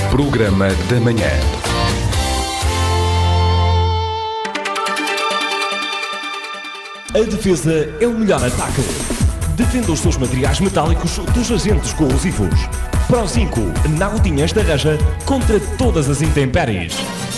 Programa da Manhã. A defesa é o melhor ataque. Defenda os seus materiais metálicos dos agentes corrosivos. Pro 5, Nautinha Estarraja contra todas as intempéries.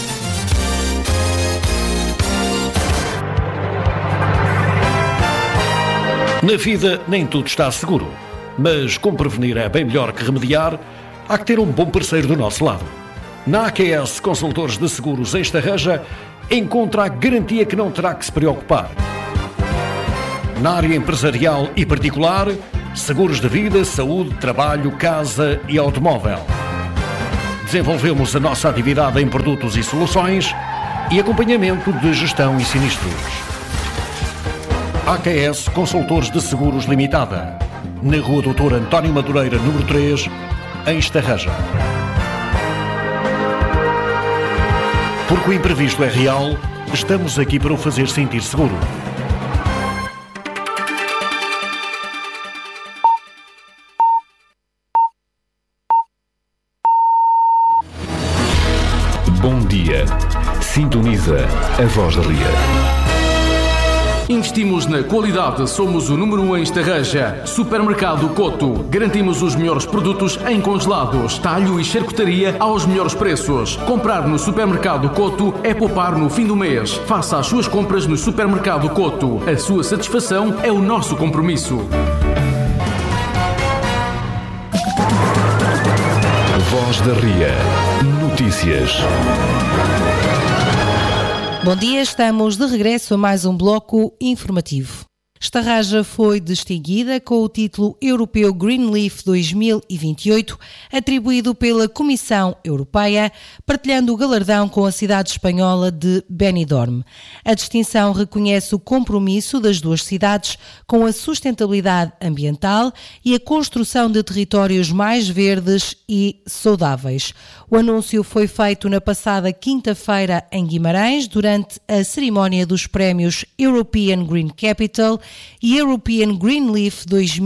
Na vida nem tudo está seguro, mas como prevenir é bem melhor que remediar, há que ter um bom parceiro do nosso lado. Na AQS Consultores de Seguros em Estarraja, encontra a garantia que não terá que se preocupar. Na área empresarial e particular, seguros de vida, saúde, trabalho, casa e automóvel. Desenvolvemos a nossa atividade em produtos e soluções e acompanhamento de gestão e sinistros. AQS Consultores de Seguros Limitada, na Rua Doutor António Madureira, número 3, em Estarraja. Porque o imprevisto é real, estamos aqui para o fazer sentir seguro. Bom dia. Sintoniza a Voz da Ria. Investimos na qualidade, somos o número 1 em Estarraja. Supermercado Coto. Garantimos os melhores produtos em congelados, talho e charcutaria aos melhores preços. Comprar no Supermercado Coto é poupar no fim do mês. Faça as suas compras no Supermercado Coto. A sua satisfação é o nosso compromisso. Voz da Ria. Notícias. Bom dia, estamos de regresso a mais um bloco informativo. Estarraja foi distinguida com o título Europeu Greenleaf 2028, atribuído pela Comissão Europeia, partilhando o galardão com a cidade espanhola de Benidorm. A distinção reconhece o compromisso das duas cidades com a sustentabilidade ambiental e a construção de territórios mais verdes e saudáveis. O anúncio foi feito na passada quinta-feira em Guimarães, durante a cerimónia dos prémios European Green Capital e European Greenleaf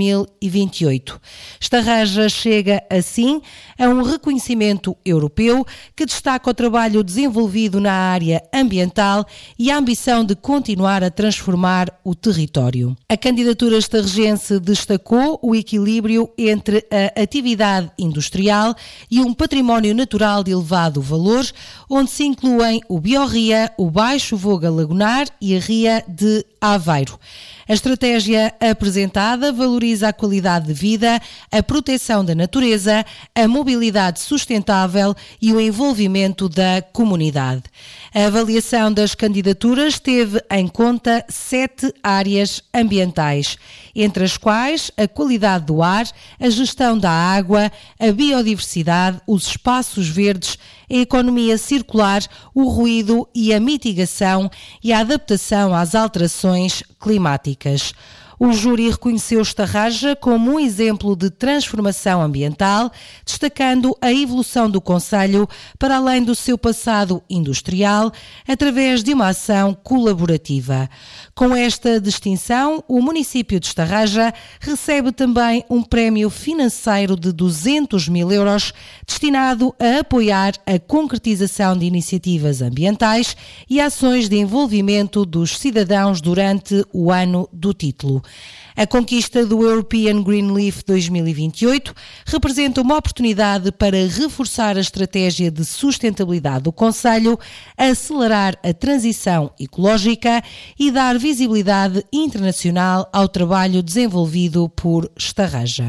2028. Estarraja chega, assim, a um reconhecimento europeu que destaca o trabalho desenvolvido na área ambiental e a ambição de continuar a transformar o território. A candidatura estarrejense destacou o equilíbrio entre a atividade industrial e um património natural de elevado valor, onde se incluem o Biorria, o Baixo Voga Lagunar e a Ria de Aveiro. A estratégia apresentada valoriza a qualidade de vida, a proteção da natureza, a mobilidade sustentável e o envolvimento da comunidade. A avaliação das candidaturas teve em conta 7 áreas ambientais, entre as quais a qualidade do ar, a gestão da água, a biodiversidade, os espaços verdes, a economia circular, o ruído e a mitigação e a adaptação às alterações climáticas. O júri reconheceu Estarraja como um exemplo de transformação ambiental, destacando a evolução do concelho para além do seu passado industrial, através de uma ação colaborativa. Com esta distinção, o município de Estarraja recebe também um prémio financeiro de 200 mil euros, destinado a apoiar a concretização de iniciativas ambientais e ações de envolvimento dos cidadãos durante o ano do título. A conquista do European Greenleaf 2028 representa uma oportunidade para reforçar a estratégia de sustentabilidade do concelho, acelerar a transição ecológica e dar visibilidade internacional ao trabalho desenvolvido por Estarraja.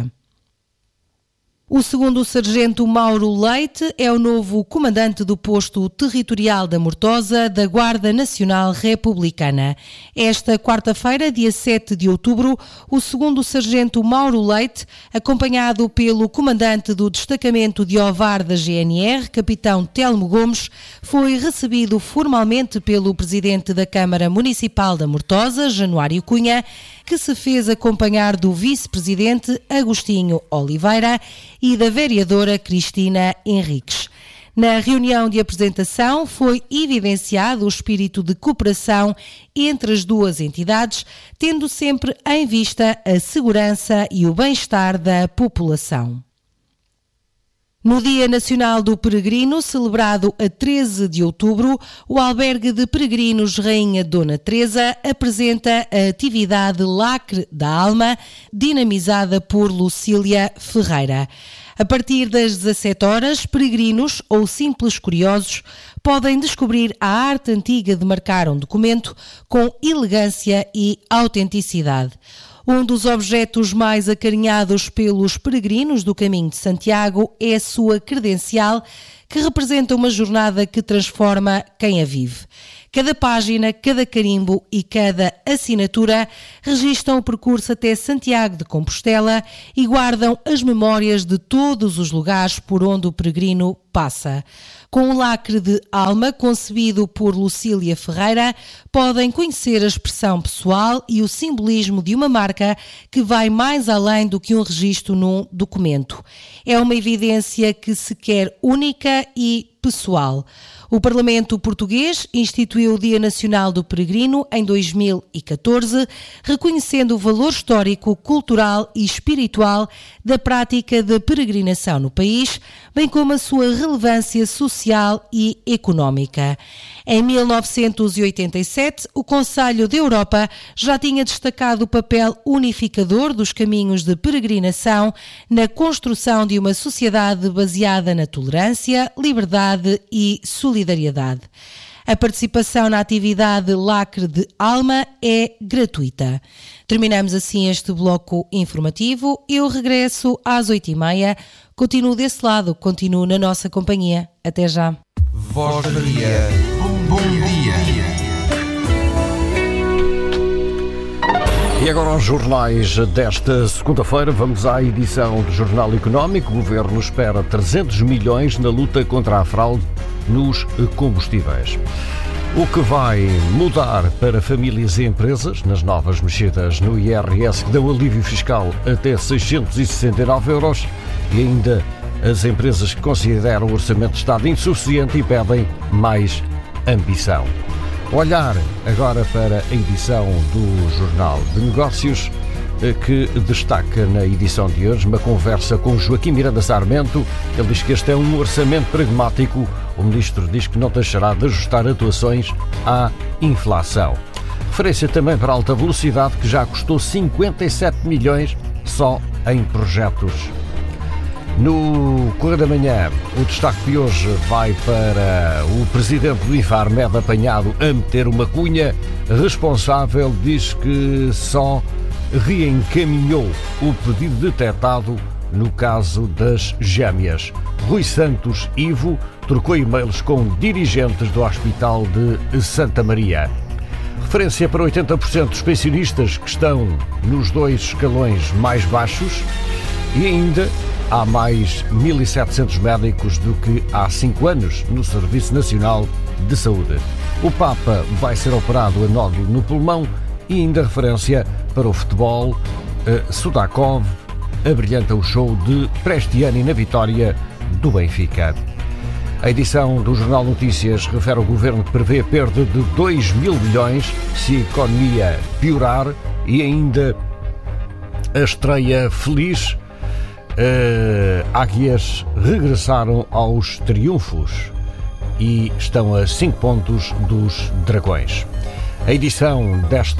O segundo sargento Mauro Leite é o novo comandante do posto territorial da Mortosa da Guarda Nacional Republicana. Esta quarta-feira, dia 7 de outubro, o segundo sargento Mauro Leite, acompanhado pelo comandante do destacamento de Ovar da GNR, capitão Telmo Gomes, foi recebido formalmente pelo presidente da Câmara Municipal da Mortosa, Januário Cunha, que se fez acompanhar do vice-presidente Agostinho Oliveira e da vereadora Cristina Henriques. Na reunião de apresentação foi evidenciado o espírito de cooperação entre as duas entidades, tendo sempre em vista a segurança e o bem-estar da população. No Dia Nacional do Peregrino, celebrado a 13 de outubro, o Albergue de Peregrinos Rainha Dona Teresa apresenta a atividade Lacre da Alma, dinamizada por Lucília Ferreira. A partir das 17 horas, peregrinos ou simples curiosos podem descobrir a arte antiga de marcar um documento com elegância e autenticidade. Um dos objetos mais acarinhados pelos peregrinos do Caminho de Santiago é a sua credencial, que representa uma jornada que transforma quem a vive. Cada página, cada carimbo e cada assinatura registram o percurso até Santiago de Compostela e guardam as memórias de todos os lugares por onde o peregrino passa. Com o lacre de alma, concebido por Lucília Ferreira, podem conhecer a expressão pessoal e o simbolismo de uma marca que vai mais além do que um registro num documento. É uma evidência que se quer única e pessoal. O Parlamento Português instituiu o Dia Nacional do Peregrino em 2014, reconhecendo o valor histórico, cultural e espiritual da prática da peregrinação no país, bem como a sua relevância social e económica. Em 1987, o Conselho da Europa já tinha destacado o papel unificador dos caminhos de peregrinação na construção de uma sociedade baseada na tolerância, liberdade e solidariedade. A participação na atividade Lacre de Alma é gratuita. Terminamos assim este bloco informativo. Eu regresso às 8h30. Continuo desse lado, continuo na nossa companhia. Até já. Voz da Ria. Bom dia. E agora aos jornais desta segunda-feira. Vamos à edição do Jornal Económico. O Governo espera 300 milhões na luta contra a fraude nos combustíveis. O que vai mudar para famílias e empresas nas novas mexidas no IRS que dão alívio fiscal até 669 euros e ainda as empresas que consideram o Orçamento de Estado insuficiente e pedem mais ambição. Olhar agora para a edição do Jornal de Negócios, que destaca na edição de hoje uma conversa com Joaquim Miranda Sarmento. Ele diz que este é um orçamento pragmático. O Ministro diz que não deixará de ajustar atuações à inflação. Referência também para a alta velocidade, que já custou 57 milhões só em projetos. No Correio da Manhã, o destaque de hoje vai para o presidente do Infarmed apanhado a meter uma cunha. Responsável diz que só reencaminhou o pedido detectado no caso das gêmeas. Rui Santos Ivo trocou e-mails com dirigentes do Hospital de Santa Maria. Referência para 80% dos pensionistas que estão nos 2 escalões mais baixos e ainda há mais 1.700 médicos do que há 5 anos no Serviço Nacional de Saúde. O Papa vai ser operado a nódulo no pulmão e ainda referência para o futebol. Sudakov abrilhanta o show de Prestiani na vitória do Benfica. A edição do Jornal Notícias refere ao Governo que prevê perda de 2.000 milhões se a economia piorar e ainda a estreia feliz. Águias regressaram aos triunfos e estão a 5 pontos dos Dragões. A edição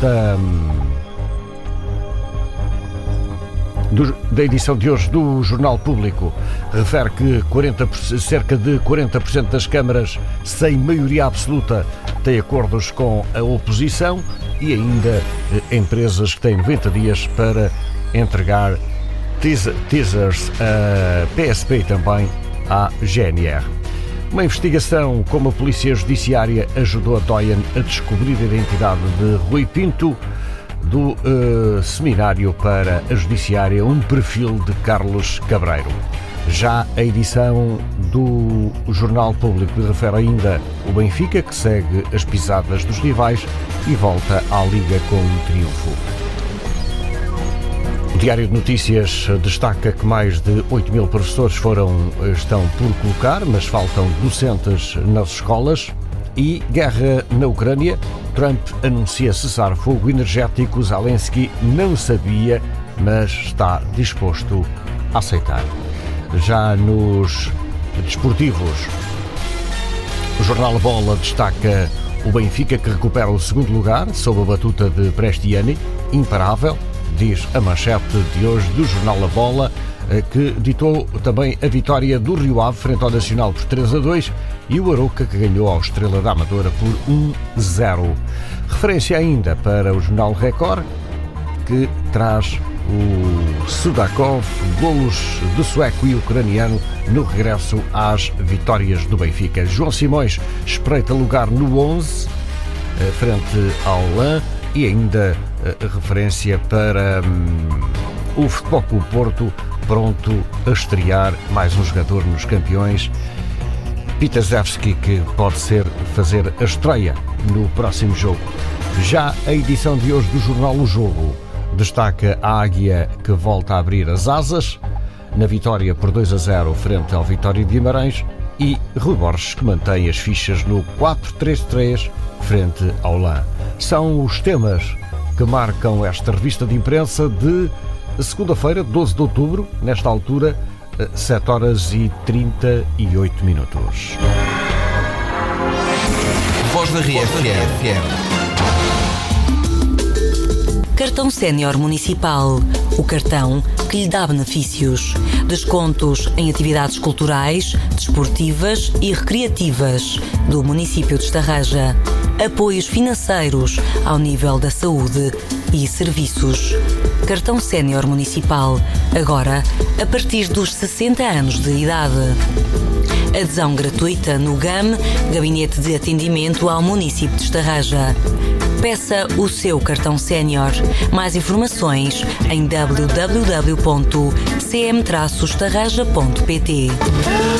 da edição de hoje do Jornal Público refere que cerca de 40% das câmaras sem maioria absoluta têm acordos com a oposição e ainda empresas que têm 90 dias para entregar teasers a PSP e também à GNR. Uma investigação como a Polícia Judiciária ajudou a Doyen a descobrir a identidade de Rui Pinto, do Seminário para a Judiciária, um perfil de Carlos Cabreiro. Já a edição do Jornal Público refere ainda o Benfica, que segue as pisadas dos rivais e volta à Liga com um triunfo. O Diário de Notícias destaca que mais de 8.000 professores estão por colocar, mas faltam docentes nas escolas. E guerra na Ucrânia. Trump anuncia cessar-fogo energético. Zelensky não sabia, mas está disposto a aceitar. Já nos desportivos. O Jornal Bola destaca o Benfica, que recupera o segundo lugar sob a batuta de Prestiani, imparável, diz a manchete de hoje do Jornal A Bola, que ditou também a vitória do Rio Ave frente ao Nacional por 3-2 e o Arouca, que ganhou ao Estrela da Amadora por 1-0. Referência ainda para o Jornal Record, que traz o Sudakov, golos do sueco e ucraniano no regresso às vitórias do Benfica. João Simões espreita lugar no 11 frente ao LAN e ainda referência para o Futebol Clube Porto, pronto a estrear mais um jogador nos campeões, Pitazewski, que pode fazer a estreia no próximo jogo. Já a edição de hoje do Jornal O Jogo destaca a Águia, que volta a abrir as asas na vitória por 2-0 frente ao Vitória de Guimarães, e Rui Borges, que mantém as fichas no 4-3-3 frente ao LAN. São os temas que marcam esta revista de imprensa de segunda-feira, 12 de outubro, nesta altura, 7h38. Voz da Ria FM. Cartão Sénior Municipal. O cartão que lhe dá benefícios. Descontos em atividades culturais, desportivas e recreativas do município de Estarreja. Apoios financeiros ao nível da saúde e serviços. Cartão Sénior Municipal. Agora, a partir dos 60 anos de idade. Adesão gratuita no GAM, Gabinete de Atendimento ao Município de Estarreja. Peça o seu cartão sénior. Mais informações em www.cm-estarreja.pt.